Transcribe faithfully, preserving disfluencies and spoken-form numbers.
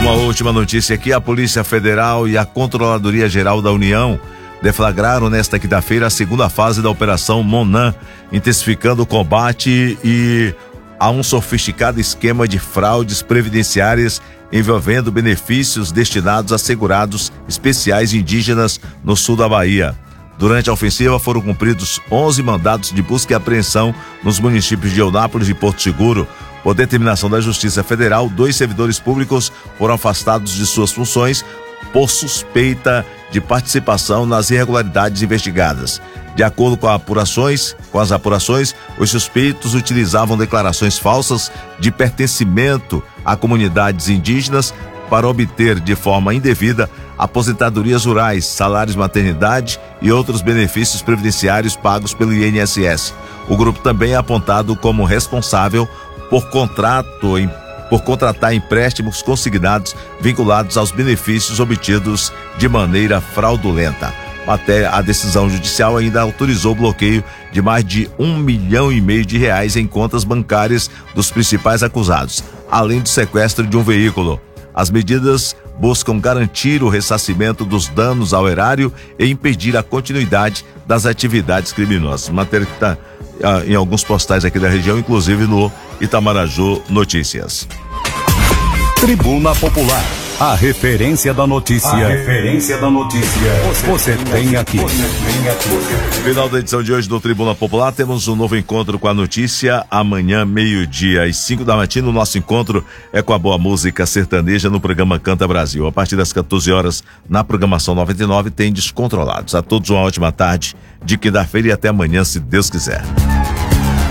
Uma última notícia aqui: a Polícia Federal e a Controladoria Geral da União deflagraram nesta quinta-feira a segunda fase da Operação Monan, intensificando o combate e a um sofisticado esquema de fraudes previdenciárias envolvendo benefícios destinados a segurados especiais indígenas no sul da Bahia. Durante a ofensiva foram cumpridos onze mandados de busca e apreensão nos municípios de Eunápolis e Porto Seguro. Por determinação da Justiça Federal, dois servidores públicos foram afastados de suas funções por suspeita de participação nas irregularidades investigadas. De acordo com, apurações, com as apurações, os suspeitos utilizavam declarações falsas de pertencimento a comunidades indígenas para obter de forma indevida aposentadorias rurais, salários maternidade e outros benefícios previdenciários pagos pelo I N S S. O grupo também é apontado como responsável por contrato em por contratar empréstimos consignados vinculados aos benefícios obtidos de maneira fraudulenta. Até a decisão judicial ainda autorizou o bloqueio de mais de um milhão e meio de reais em contas bancárias dos principais acusados, além do sequestro de um veículo. As medidas buscam garantir o ressarcimento dos danos ao erário e impedir a continuidade das atividades criminosas. Matéria que está ah, em alguns postais aqui da região, inclusive no Itamaraju Notícias. Tribuna Popular, a referência da notícia. A referência da notícia. Você, você tem aqui. Você tem aqui. Final da edição de hoje do Tribuna Popular, temos um novo encontro com a notícia amanhã, meio-dia, às cinco da matina. O nosso encontro é com a boa música sertaneja no programa Canta Brasil. A partir das quatorze horas, na programação noventa e nove, tem Descontrolados. A todos uma ótima tarde de quinta-feira e até amanhã, se Deus quiser.